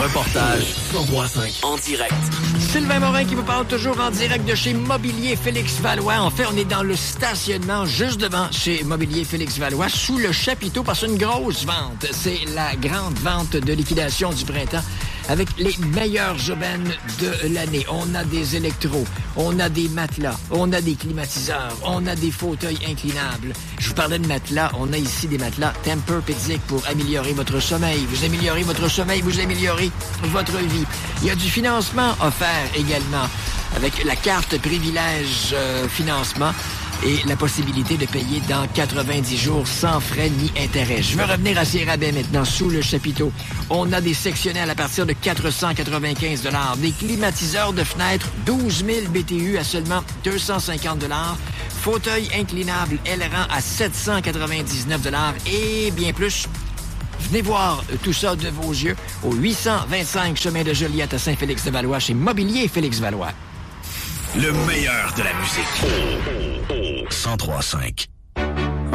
reportage 103.5 en direct. Sylvain Morin qui vous parle toujours en direct de chez Mobilier Félix Valois. En fait, on est dans le stationnement juste devant chez Mobilier Félix Valois, sous le chapiteau, parce qu'une grosse vente. C'est la grande vente de liquidation du printemps avec les meilleures aubaines de l'année. On a des électros, on a des matelas, on a des climatiseurs, on a des fauteuils inclinables. Je vous parlais de matelas, on a ici des matelas Tempur-Pedic pour améliorer votre sommeil. Vous améliorez votre sommeil, vous améliorez votre vie. Il y a du financement offert également avec la carte privilège financement et la possibilité de payer dans 90 jours sans frais ni intérêt. Je veux revenir à ces rabais maintenant, sous le chapiteau. On a des sectionnels à partir de 495 $, des climatiseurs de fenêtres 12 000 BTU à seulement 250 $, fauteuil inclinable Elran à 799 $ et bien plus. Venez voir tout ça de vos yeux au 825 chemin de Joliette à Saint-Félix-de-Valois chez Mobilier Félix Valois. Le meilleur de la musique. 103.5